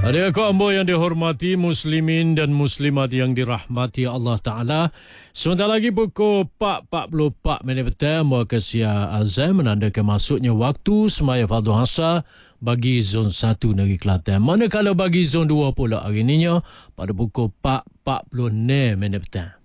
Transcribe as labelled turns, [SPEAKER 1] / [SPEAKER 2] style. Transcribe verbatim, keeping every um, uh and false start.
[SPEAKER 1] Ada kaum yang dihormati muslimin dan muslimat yang dirahmati Allah Ta'ala. Sebentar lagi pukul empat empat puluh empat minit petang, Muakasia Azam menandakan masuknya waktu semaya Fardhu Asar bagi zon satu negeri Kelantan. Manakala bagi zon dua pula hari ininya pada pukul empat empat puluh enam minit petang.